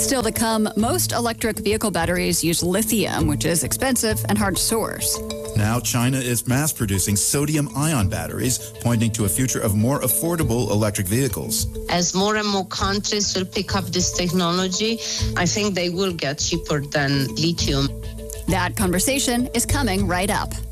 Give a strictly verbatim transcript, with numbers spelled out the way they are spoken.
Still to come, most electric vehicle batteries use lithium, which is expensive and hard to source. Now China is mass-producing sodium-ion batteries, pointing to a future of more affordable electric vehicles. As more and more countries will pick up this technology, I think they will get cheaper than lithium. That conversation is coming right up.